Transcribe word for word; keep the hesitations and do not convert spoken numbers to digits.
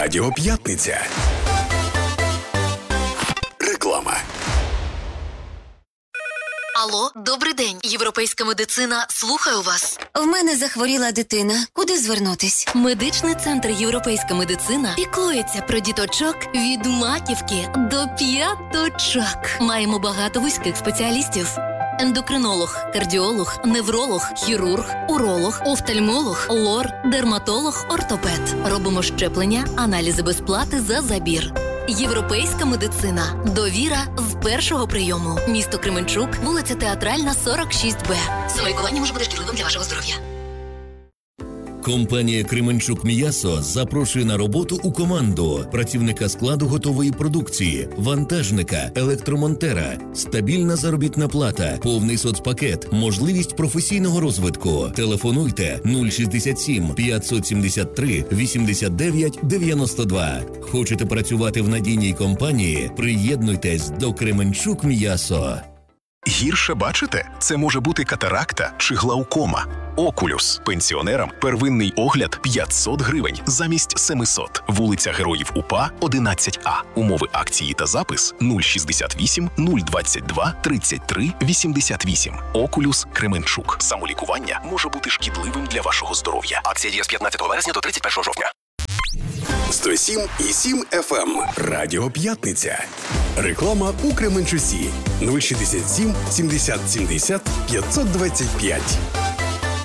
Радіо П'ятниця. Реклама. Алло, добрий день. Європейська медицина. Слухаю вас. В мене захворіла дитина. Куди звернутись? Медичний центр «Європейська медицина» піклується про діточок від маківки до п'яточок. Маємо багато вузьких спеціалістів. Ендокринолог, кардіолог, невролог, хірург, уролог, офтальмолог, лор, дерматолог, ортопед. Робимо щеплення, аналізи без плати за забір. Європейська медицина. Довіра з першого прийому. Місто Кременчук, вулиця Театральна, сорок шість Б. Самолікування може бути шкідливим для вашого здоров'я. Компанія «Кременчук М'ясо» запрошує на роботу у команду працівника складу готової продукції, вантажника, електромонтера, стабільна заробітна плата, повний соцпакет, можливість професійного розвитку. Телефонуйте нуль шістдесят сім п'ятсот сімдесят три вісімдесят дев'ять дев'яносто два. Хочете працювати в надійній компанії? Приєднуйтесь до «Кременчук М'ясо». Гірше бачите? Це може бути катаракта чи глаукома. Окулюс. Пенсіонерам первинний огляд п'ятсот гривень замість семисот. Вулиця Героїв УПА, одинадцять А. Умови акції та запис нуль шістдесят вісім нуль двадцять два тридцять три вісімдесят вісім. Окулюс Кременчук. Самолікування може бути шкідливим для вашого здоров'я. Акція діє з п'ятнадцятого вересня до тридцять першого жовтня. сто сім і сім еф ем. Радіо П'ятниця. Реклама у Кременчусі. нуль шістдесят сім сімдесят сімдесят п'ятсот двадцять п'ять.